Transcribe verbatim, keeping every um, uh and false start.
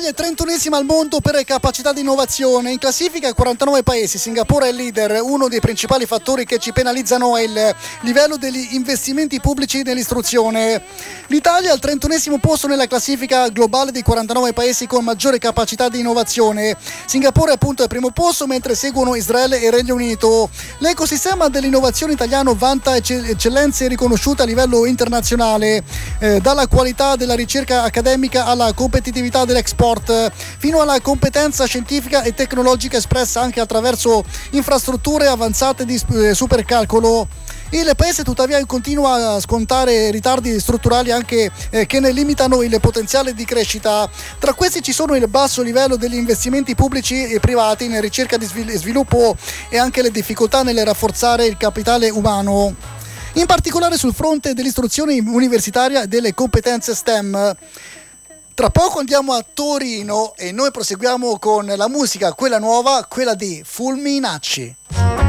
L'Italia è trentunesima al mondo per capacità di innovazione, in classifica quarantanove paesi, Singapore è il leader. Uno dei principali fattori che ci penalizzano è il livello degli investimenti pubblici nell'istruzione. L'Italia è al trentunesimo posto nella classifica globale dei quarantanove paesi con maggiore capacità di innovazione. Singapore appunto è al primo posto, mentre seguono Israele e Regno Unito. L'ecosistema dell'innovazione italiano vanta eccellenze riconosciute a livello internazionale, eh, dalla qualità della ricerca accademica alla competitività dell'export, fino alla competenza scientifica e tecnologica espressa anche attraverso infrastrutture avanzate di supercalcolo. Il paese tuttavia continua a scontare ritardi strutturali anche eh, che ne limitano il potenziale di crescita. Tra questi ci sono il basso livello degli investimenti pubblici e privati in ricerca e sviluppo e anche le difficoltà nel rafforzare il capitale umano, in particolare sul fronte dell'istruzione universitaria e delle competenze STEM. Tra poco andiamo a Torino e noi proseguiamo con la musica, quella nuova, quella di Fulminacci.